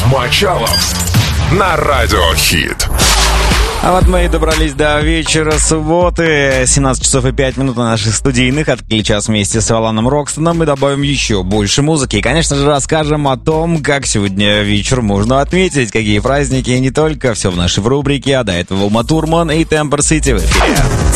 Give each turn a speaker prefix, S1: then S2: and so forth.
S1: Мочалов на Радиохит.
S2: А вот мы и добрались до вечера субботы. 17 часов и 5 минут на наших студийных. Открыли час вместе с Аланом Рокстоном. Мы добавим еще больше музыки. И, конечно же, расскажем о том, как сегодня вечер можно отметить, какие праздники и не только. Все в нашей рубрике. А до этого Ума Турман и Темпер Сити в эфире.